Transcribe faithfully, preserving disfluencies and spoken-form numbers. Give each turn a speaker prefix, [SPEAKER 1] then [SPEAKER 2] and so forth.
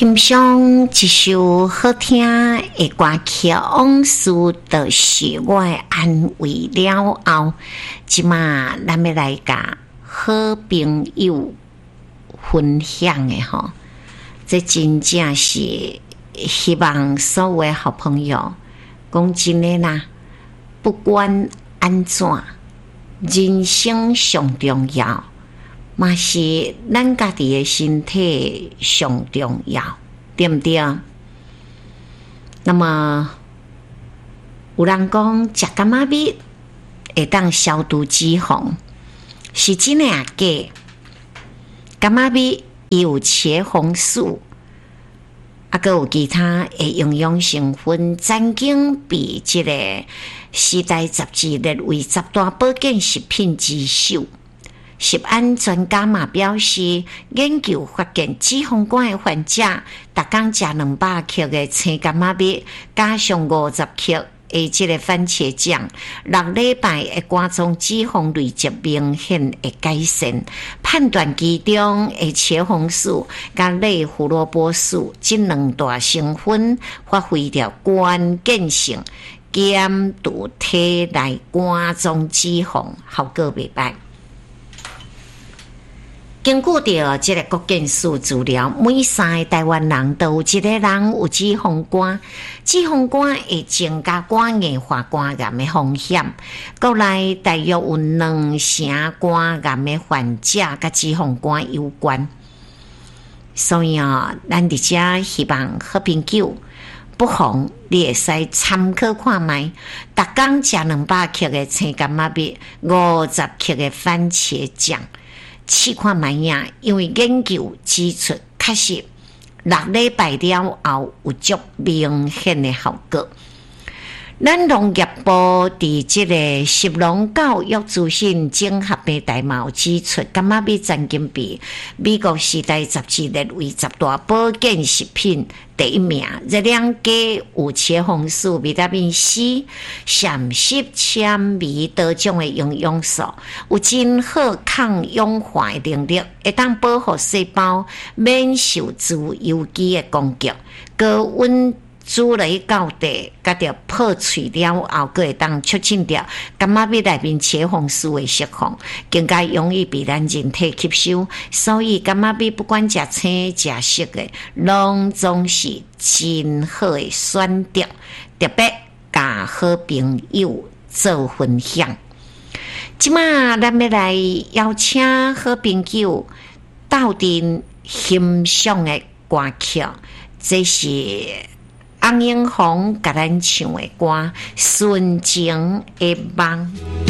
[SPEAKER 1] 欣赏一首好听的歌曲，往事就是我的安慰了后，即马咱要来甲好朋友分享的吼，这真正是希望所有的好朋友讲真的啦，不管安怎，人生上重要。嘛是咱家己的身体上重要，对不对？那么有人讲食柑仔蜜会当消毒脂肪，是真的啊假？柑仔蜜有茄红素，啊，还有其他的营养成分，曾经被这个《时代》杂志列为十大保健食品之首。食安专家嘛表示，研究发现脂肪肝的患者，逐工食两百克的青柑仔蜜，加上五十克的这个番茄酱，六礼拜的肝脏脂肪累积明显的改善。判断其中的茄红素甲类胡萝卜素这两大成分发挥着关键性，减除体内肝脏脂肪，效果袂歹。根据着这个国健署资料，每三个台湾人都有一个人有脂肪肝，脂肪肝会增加肝硬化、肝癌的风险。国内大约有两成肝癌的患者甲脂肪肝有关，所以啊，咱伫遮希望好朋友不妨你会使参考看卖，逐工食两百克的青柑仔蜜，五十克的番茄酱。试看卖呀，因为研究指出，确实六礼拜了后有足明显的效果。咱农业部伫即个食农教育资讯整合平台嘛有指出，柑仔蜜曾经被美国《时代》杂志列为十大保健食品第一名。热量高，有茄红素、维他命 C、钝、硒、纤维多种的营养素，有真好抗氧化的能力，会当保护细胞免受自由基的攻击。高温煮落去到底，甲着泡脆了后，佫会当促进着柑仔蜜内面茄红素的释放，更加容易被咱人体吸收。所以柑仔蜜不管食青食熟的，拢总是真好的选择，特别甲好朋友做分享。即马咱要来邀请好朋友斗阵欣赏的歌曲，这是翁英宏甲咱唱的歌《纯情的梦》。